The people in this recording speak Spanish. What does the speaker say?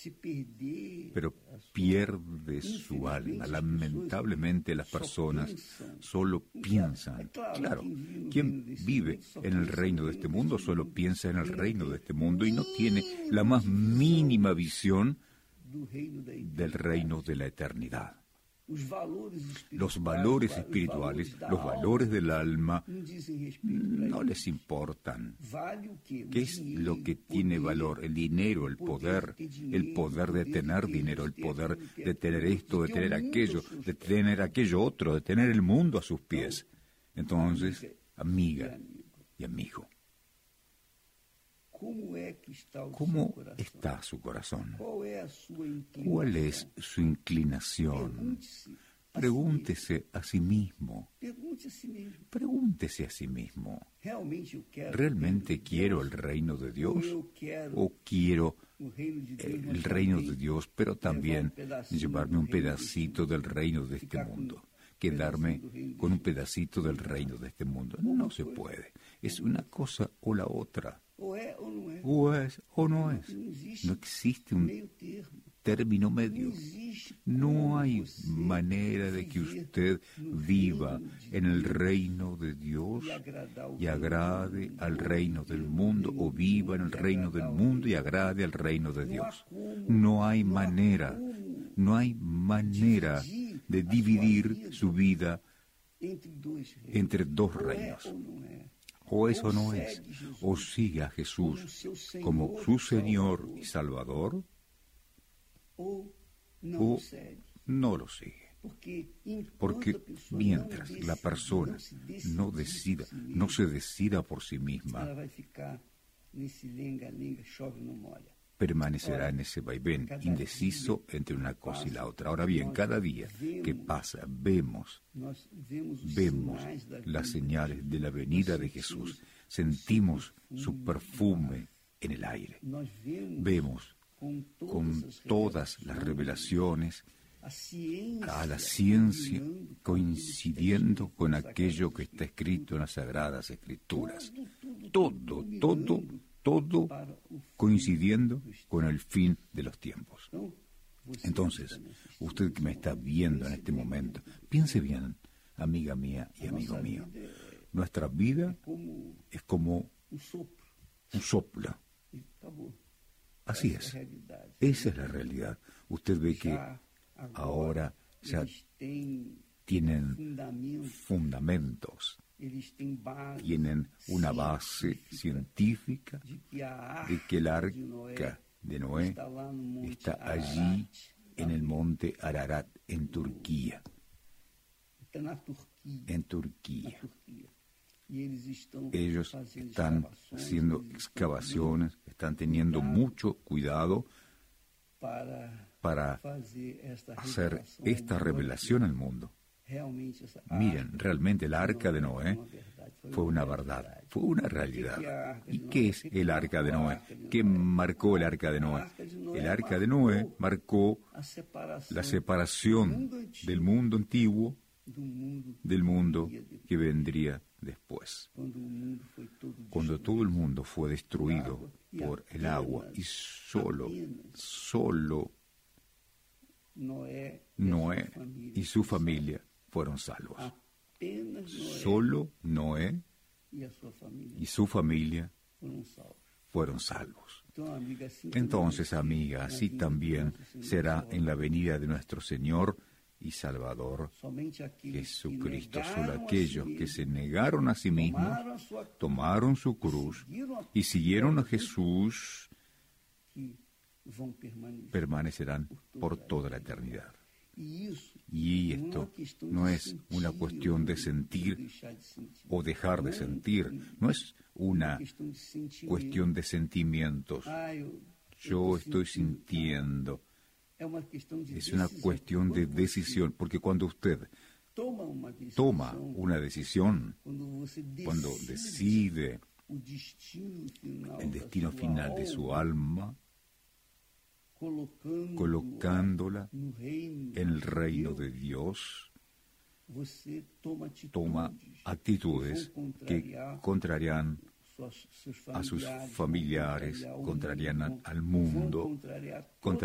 pero pierde su alma. Lamentablemente las personas solo piensan. Claro, quien vive en el reino de este mundo solo piensa en el reino de este mundo y no tiene la más mínima visión del reino de la eternidad. Los valores espirituales, los valores del alma, no les importan. ¿Qué es lo que tiene valor? El dinero, el poder de tener dinero, el poder de tener esto, de tener aquello otro, de tener el mundo a sus pies. Entonces, amiga y amigo, ¿cómo está su corazón? ¿Cuál es su inclinación? Pregúntese a sí mismo. Pregúntese a sí mismo. ¿Realmente quiero el reino de Dios? ¿O quiero el reino de Dios, pero también llevarme un pedacito del reino de este mundo? Quedarme con un pedacito del reino de este mundo. No se puede. Es una cosa o la otra. O es o no es. No existe un término medio. No hay manera de que usted viva en el reino de Dios y agrade al reino del mundo, o viva en el reino del mundo y agrade al reino de Dios. No hay manera de dividir su vida entre dos reinos. O eso no es. O sigue a Jesús como su Señor y Salvador, o no lo sigue. Porque mientras la persona no se decida por sí misma, permanecerá en ese vaivén, indeciso entre una cosa y la otra. Ahora bien, cada día que pasa, vemos las señales de la venida de Jesús, sentimos su perfume en el aire, vemos con todas las revelaciones a la ciencia coincidiendo con aquello que está escrito en las Sagradas Escrituras. Todo coincidiendo con el fin de los tiempos. Entonces, usted que me está viendo en este momento, piense bien, amiga mía y amigo mío. Nuestra vida es como un soplo. Así es. Esa es la realidad. Usted ve que ahora ya tienen fundamentos, tienen una base científica de que el arca de Noé está allí en el monte Ararat, en Turquía. Ellos están haciendo excavaciones, están teniendo mucho cuidado para hacer esta revelación al mundo. Miren, realmente el arca de Noé fue una verdad, fue una realidad. ¿Y qué es el arca de Noé? ¿Qué marcó el arca de Noé? El arca de Noé marcó la separación del mundo antiguo del mundo que vendría después. Cuando todo el mundo fue destruido por el agua y solo Noé y su familia fueron salvos. Solo Noé y su familia fueron salvos. Entonces, amiga, así también será en la venida de nuestro Señor y Salvador Jesucristo. Solo aquellos que se negaron a sí mismos, tomaron su cruz y siguieron a Jesús, permanecerán por toda la eternidad. Y esto no es una cuestión de sentir o dejar de sentir, no es una cuestión de sentimientos. Yo estoy sintiendo. Es una cuestión de decisión, porque cuando usted toma una decisión, cuando decide el destino final de su alma, colocándola en el reino de Dios, toma actitudes que contrarían a sus familiares, contrarían al mundo,